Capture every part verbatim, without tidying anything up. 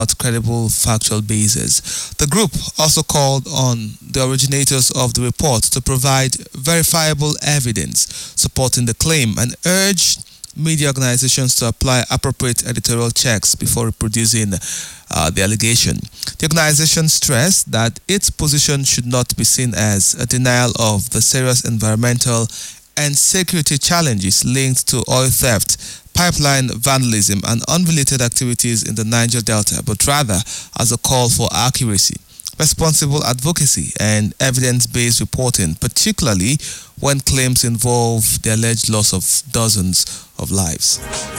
without credible factual basis. The group also called on the originators of the report to provide verifiable evidence supporting the claim and urged media organizations to apply appropriate editorial checks before reproducing uh, the allegation. The organization stressed that its position should not be seen as a denial of the serious environmental and security challenges linked to oil theft, pipeline vandalism, and unrelated activities in the Niger Delta, but rather as a call for accuracy, responsible advocacy, and evidence-based reporting, particularly when claims involve the alleged loss of dozens of lives.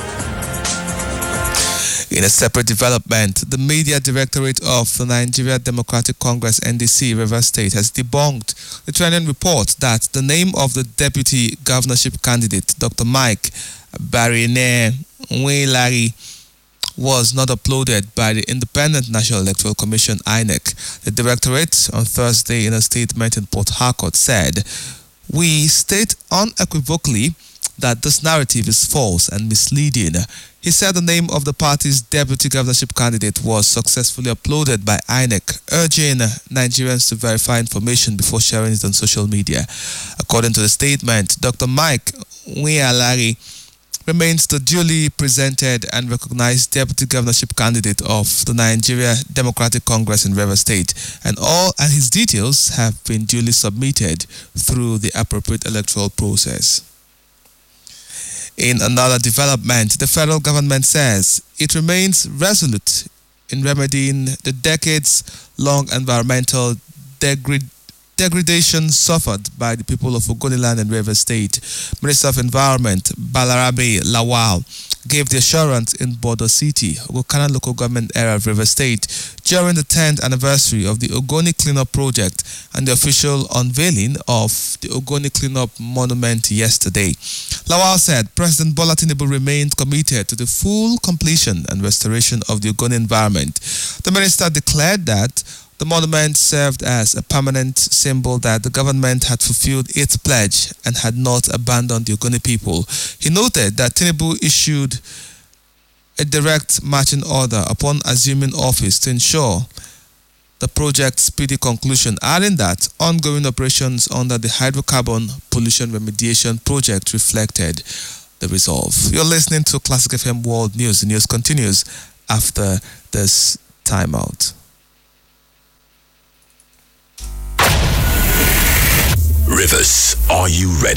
In a separate development, the Media Directorate of the Nigeria Democratic Congress N D C Rivers State has debunked the trending report that the name of the deputy governorship candidate, Doctor Mike Barine Nwelari, was not uploaded by the Independent National Electoral Commission I N E C. The Directorate on Thursday in a statement in Port Harcourt said, "We state unequivocally that this narrative is false and misleading." He said the name of the party's deputy governorship candidate was successfully uploaded by I N E C, urging Nigerians to verify information before sharing it on social media. According to the statement, Doctor Mike Nwelari remains the duly presented and recognized deputy governorship candidate of the Nigeria Democratic Congress in Rivers State, and all and his details have been duly submitted through the appropriate electoral process. In another development, the federal government says it remains resolute in remedying the decades-long environmental degrad- degradation suffered by the people of Ogoniland and Rivers State. Minister of Environment Balarabe Lawal gave the assurance in Bodo City, Ogokana local government area of Rivers State, during the tenth anniversary of the Ogoni Cleanup Project and the official unveiling of the Ogoni Cleanup Monument yesterday. Lawal said President Bola Tinubu remained committed to the full completion and restoration of the Ogoni environment. The minister declared that the monument served as a permanent symbol that the government had fulfilled its pledge and had not abandoned the Ogoni people. He noted that Tinubu issued a direct marching order upon assuming office to ensure the project's speedy conclusion, adding that ongoing operations under the hydrocarbon pollution remediation project reflected the resolve. You're listening to Classic F M World News. The news continues after this timeout. Rivers, are you ready?